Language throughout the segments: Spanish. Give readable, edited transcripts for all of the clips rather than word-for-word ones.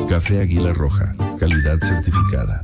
Café Águila Roja, calidad certificada.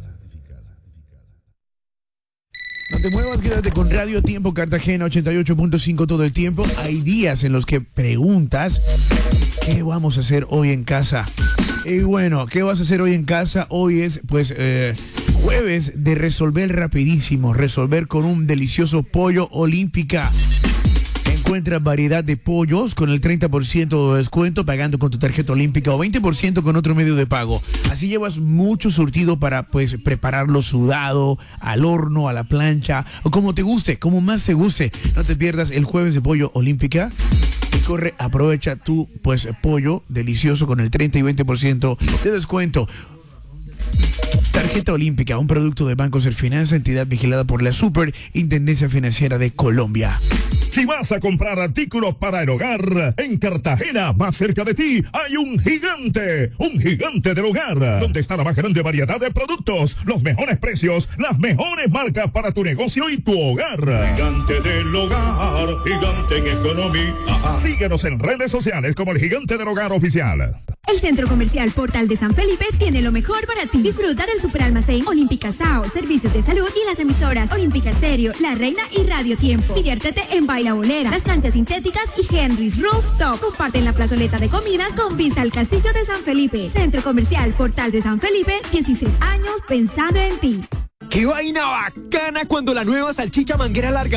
No te muevas, quédate con Radio Tiempo Cartagena 88.5 todo el tiempo. Hay días en los que preguntas, ¿qué vamos a hacer hoy en casa? Y bueno, ¿qué vas a hacer hoy en casa? Hoy es, jueves de resolver rapidísimo, resolver con un delicioso pollo Olímpica. Encuentra variedad de pollos con el 30% de descuento pagando con tu tarjeta Olímpica o 20% con otro medio de pago. Así llevas mucho surtido para prepararlo sudado, al horno, a la plancha o como te guste, como más te guste. No te pierdas el jueves de pollo Olímpica. Y corre, aprovecha tu pollo delicioso con el 30 y 20% de descuento. Tarjeta Olímpica, un producto de Banco Serfinanza, entidad vigilada por la Superintendencia Financiera de Colombia. Si vas a comprar artículos para el hogar, en Cartagena, más cerca de ti, hay un gigante del hogar, donde está la más grande variedad de productos, los mejores precios, las mejores marcas para tu negocio y tu hogar. Gigante del hogar, gigante en economía. Síguenos en redes sociales como el Gigante del Hogar Oficial. El Centro Comercial Portal de San Felipe tiene lo mejor para ti. Disfruta del superalmacén Olímpica Sao, servicios de salud y las emisoras Olímpica Estéreo, La Reina y Radio Tiempo. Diviértete en Baila Bolera, las canchas sintéticas y Henry's Rooftop. Comparten la plazoleta de comidas con vista al Castillo de San Felipe. Centro Comercial Portal de San Felipe, 16 años pensando en ti. ¡Qué vaina bacana cuando la nueva salchicha manguera larga